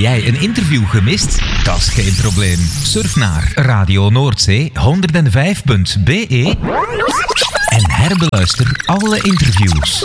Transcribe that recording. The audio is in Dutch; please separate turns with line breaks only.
jij een interview gemist? Dat is geen probleem. Surf naar Radio Noordzee 105.be en herbeluister alle interviews.